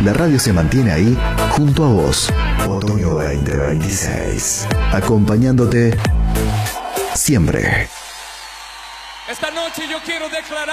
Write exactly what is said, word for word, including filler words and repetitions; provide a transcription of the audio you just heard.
la radio se mantiene ahí junto a vos. Otoño veinte veintiséis. Acompañándote siempre. Esta noche yo quiero declarar